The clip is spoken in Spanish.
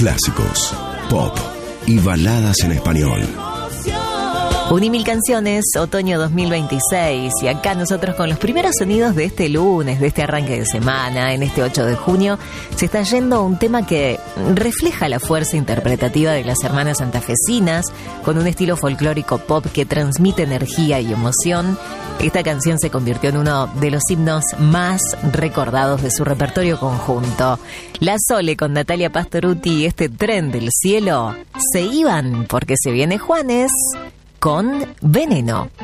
Clásicos, pop y baladas en español. Unimil Canciones, otoño 2026, y acá nosotros con los primeros sonidos de este lunes, de este arranque de semana, en este 8 de junio, se está yendo un tema que refleja la fuerza interpretativa de las hermanas santafesinas, con un estilo folclórico pop que transmite energía y emoción. Esta canción se convirtió en uno de los himnos más recordados de su repertorio conjunto. La Sole con Natalia Pastorutti y este Tren del Cielo se iban porque se viene Juanes con Veneno.